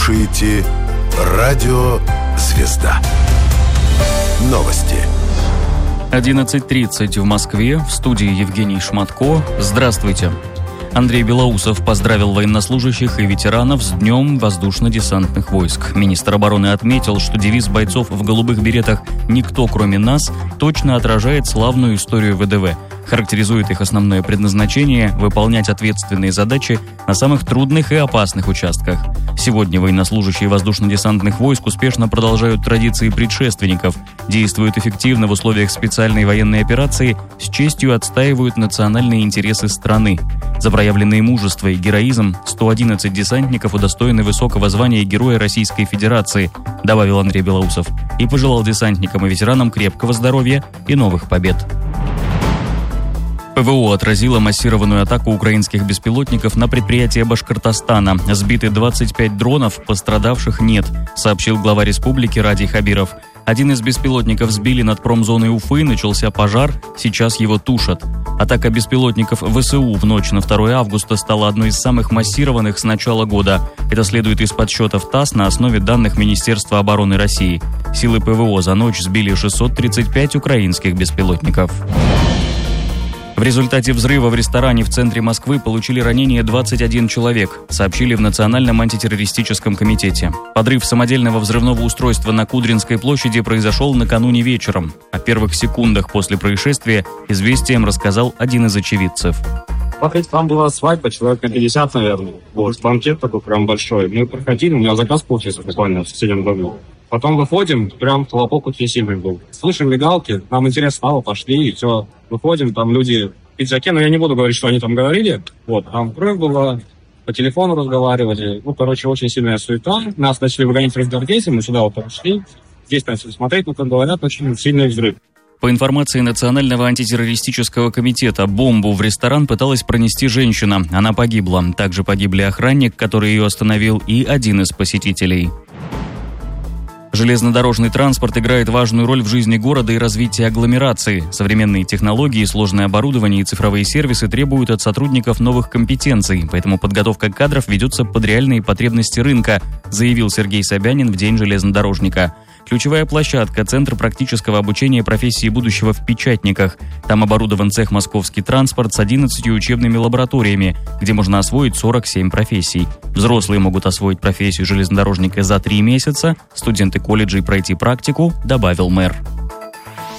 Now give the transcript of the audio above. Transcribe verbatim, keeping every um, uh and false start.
слушаете Радио «Звезда». Новости. одиннадцать тридцать в Москве. В студии Евгений Шматко. Здравствуйте. Андрей Белоусов поздравил военнослужащих и ветеранов с Днем воздушно-десантных войск. Министр обороны отметил, что девиз бойцов в голубых беретах «Никто, кроме нас» точно отражает славную историю ВДВ. Характеризует их основное предназначение – выполнять ответственные задачи на самых трудных и опасных участках. Сегодня военнослужащие воздушно-десантных войск успешно продолжают традиции предшественников, действуют эффективно в условиях специальной военной операции, с честью отстаивают национальные интересы страны. За проявленные мужество и героизм сто одиннадцать десантников удостоены высокого звания Героя Российской Федерации, добавил Андрей Белоусов, и пожелал десантникам и ветеранам крепкого здоровья и новых побед. ПВО отразило массированную атаку украинских беспилотников на предприятие Башкортостана. Сбиты двадцать пять дронов, пострадавших нет, сообщил глава республики Радий Хабиров. Один из беспилотников сбили над промзоной Уфы, начался пожар, сейчас его тушат. Атака беспилотников ВСУ в ночь на второе августа стала одной из самых массированных с начала года. Это следует из подсчетов ТАСС на основе данных Министерства обороны России. Силы ПВО за ночь сбили шестьсот тридцать пять украинских беспилотников. В результате взрыва в ресторане в центре Москвы получили ранения двадцать один человек, сообщили в Национальном антитеррористическом комитете. Подрыв самодельного взрывного устройства на Кудринской площади произошел накануне вечером. О первых секундах после происшествия «Известиям» рассказал один из очевидцев. Там была свадьба, человек на пятьдесят, наверное. Вот, банкет такой прям большой. Мы проходили, у меня заказ получился буквально в соседнем доме. Потом выходим, прям хлопок очень сильный был. Слышим мигалки, нам интересно стало, пошли, и все. Выходим, там люди в пиджаке, но я не буду говорить, что они там говорили. Вот, там кровь была, по телефону разговаривали. Ну, короче, очень сильная суета. Нас начали выгонять разгардейцы, мы сюда вот пошли. Здесь начали смотреть, ну, как говорят, очень сильный взрыв. По информации Национального антитеррористического комитета, бомбу в ресторан пыталась пронести женщина. Она погибла. Также погибли охранник, который ее остановил, и один из посетителей. Железнодорожный транспорт играет важную роль в жизни города и развитии агломерации. Современные технологии, сложное оборудование и цифровые сервисы требуют от сотрудников новых компетенций, поэтому подготовка кадров ведется под реальные потребности рынка, заявил Сергей Собянин в День железнодорожника. Ключевая площадка – Центр практического обучения профессии будущего в Печатниках. Там оборудован цех «Московский транспорт» с одиннадцатью учебными лабораториями, где можно освоить сорок семь профессий. Взрослые могут освоить профессию железнодорожника за три месяца, студенты колледжей пройти практику, добавил мэр.